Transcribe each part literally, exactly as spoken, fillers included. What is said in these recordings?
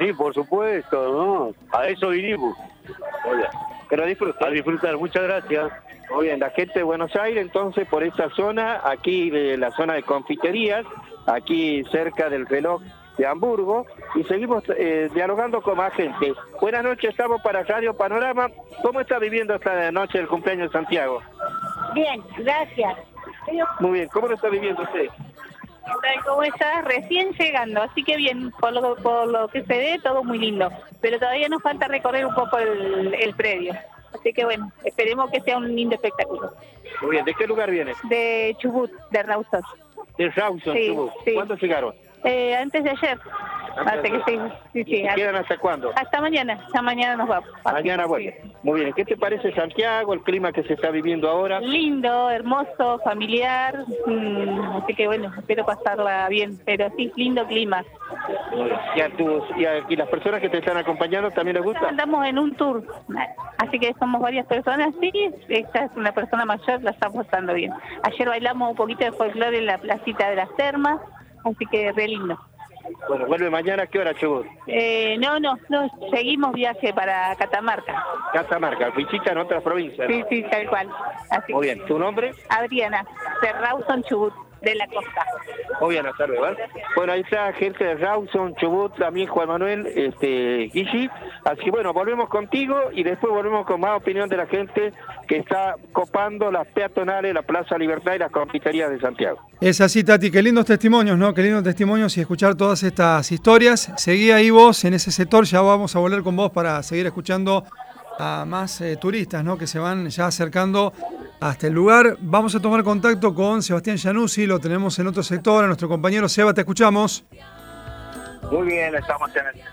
sí, por supuesto, ¿no? A eso vinimos. Oye, que lo disfruten. A disfrutar, muchas gracias. Muy bien, la gente de Buenos Aires, entonces, por esa zona, aquí de la zona de confiterías, aquí cerca del reloj de Hamburgo, y seguimos eh, dialogando con más gente. Buenas noches, estamos para Radio Panorama. ¿Cómo está viviendo esta noche el cumpleaños de Santiago? Bien, gracias. Muy bien, ¿cómo lo está viviendo usted? ¿Cómo estás? Recién llegando, así que bien, por lo, por lo que se ve, todo muy lindo. Pero todavía nos falta recorrer un poco el, el predio. Así que bueno, esperemos que sea un lindo espectáculo. Muy bien, ¿de qué lugar viene? De Chubut, de Rawson. De Rawson, Sí, Chubut. sí. ¿Cuándo llegaron? Eh, antes de ayer. Antes Así que sí, sí, sí. ¿Y se quedan hasta cuándo? Hasta mañana, ya mañana nos vamos. Mañana, bueno. Sí. Muy bien, ¿qué te parece Santiago, el clima que se está viviendo ahora? Lindo, hermoso, familiar, mmm, así que bueno, espero pasarla bien, pero sí, lindo clima. ¿Y a, tus, y, a, y las personas que te están acompañando también les gusta? Andamos en un tour, así que somos varias personas, sí, esta es una persona mayor, la estamos pasando bien. Ayer bailamos un poquito de folclore en la placita de las termas, así que re lindo. Bueno, vuelve mañana, ¿a qué hora, Chubut? Eh, no, no, no, seguimos viaje para Catamarca. Catamarca, visita en otras provincias. Sí, sí, tal cual. Así. Muy bien, ¿tu nombre? Adriana, de Rawson, Chubut, de la costa. Muy bien, hasta luego. Bueno, ahí está gente de Rawson, Chubut, también Juan Manuel, este, Guilli. Así que bueno, volvemos contigo y después volvemos con más opinión de la gente que está copando las peatonales, la Plaza Libertad y las confiterías de Santiago. Es así, Tati, qué lindos testimonios, ¿no? Qué lindos testimonios y escuchar todas estas historias. Seguí ahí vos en ese sector, ya vamos a volver con vos para seguir escuchando a más eh, turistas, ¿no? Que se van ya acercando hasta el lugar. Vamos a tomar contacto con Sebastián Januzzi, lo tenemos en otro sector, a nuestro compañero Seba, te escuchamos. Muy bien, estamos en el C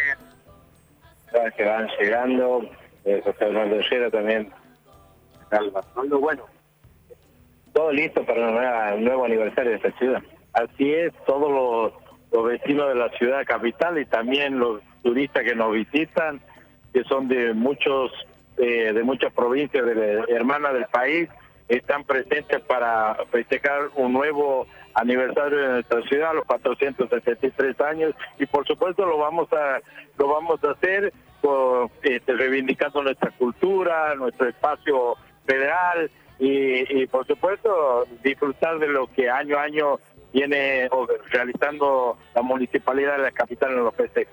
C D, que van llegando, eh, José Arnaldo Llera también, Calma. Bueno, todo listo para un nuevo, nuevo aniversario de esta ciudad. Así es, todos los, los vecinos de la ciudad capital y también los turistas que nos visitan, que son de muchos eh, de muchas provincias de la, hermanas del país, están presentes para festejar un nuevo aniversario de nuestra ciudad, los cuatrocientos setenta y tres años, y por supuesto lo vamos a lo vamos a hacer con, este, reivindicando nuestra cultura, nuestro espacio federal y, y por supuesto disfrutar de lo que año a año viene realizando la municipalidad de la capital en los festejos.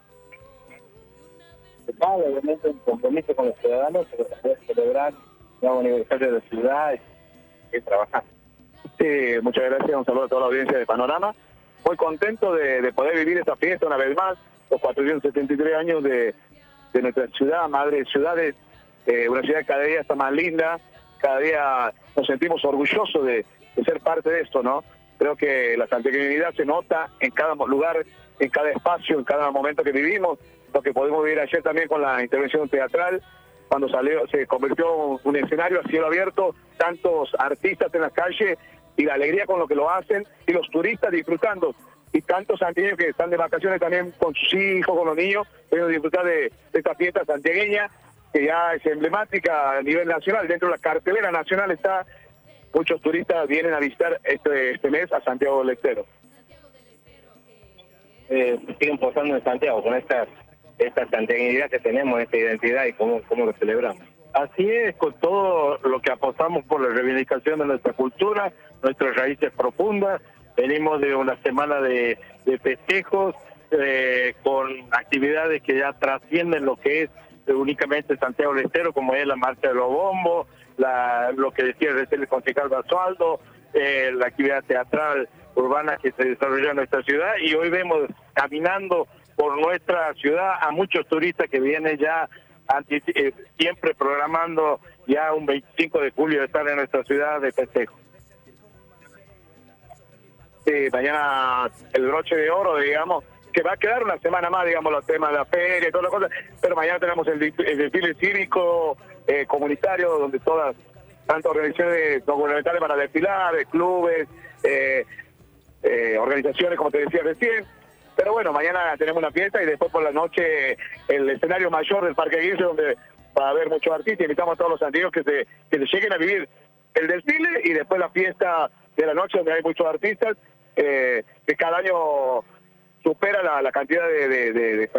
Obviamente un compromiso con los ciudadanos, pero también celebrar el nuevo aniversario de la ciudad y, y trabajar. Sí, muchas gracias, un saludo a toda la audiencia de Panorama. Muy contento de, de poder vivir esta fiesta una vez más, los cuatrocientos setenta y tres años de, de nuestra ciudad, madre de ciudades, eh, una ciudad que cada día está más linda, cada día nos sentimos orgullosos de, de ser parte de esto, ¿no? Creo que la santiaguinidad se nota en cada lugar, en cada espacio, en cada momento que vivimos, lo que podemos vivir ayer también con la intervención teatral, cuando salió, se convirtió en un escenario a cielo abierto, tantos artistas en las calles y la alegría con lo que lo hacen y los turistas disfrutando y tantos santiagueños que están de vacaciones también con sus hijos, con los niños, pueden disfrutar de, de esta fiesta santiagueña que ya es emblemática a nivel nacional. Dentro de la cartelera nacional está, muchos turistas vienen a visitar este, este mes a Santiago del Estero. Eh, siguen posando en Santiago con estas esta santiaguinidad que tenemos, esta identidad y cómo, cómo lo celebramos. Así es, con todo lo que apostamos por la reivindicación de nuestra cultura, nuestras raíces profundas. Venimos de una semana de, de festejos, eh, con actividades que ya trascienden lo que es únicamente Santiago del Estero, como es la marcha de los bombos, la, lo que decía recién el concejal Basualdo, eh, la actividad teatral urbana que se desarrolla en nuestra ciudad, y hoy vemos caminando por nuestra ciudad a muchos turistas que vienen ya antes, eh, siempre programando ya un veinticinco de julio de estar en nuestra ciudad de festejo. Sí, mañana el broche de oro, digamos, que va a quedar una semana más, digamos, los temas de la feria y todas las cosas, pero mañana tenemos el, el desfile cívico eh, comunitario, donde todas, tantas organizaciones no gubernamentales van a desfilar, clubes, eh, eh, organizaciones, como te decía recién. Pero bueno, mañana tenemos una fiesta y después por la noche el escenario mayor del Parque Aguirre, donde va a haber muchos artistas. Invitamos a todos los santiagueños que se, que se lleguen a vivir el desfile y después la fiesta de la noche, donde hay muchos artistas, eh, que cada año supera la, la cantidad de, de, de, de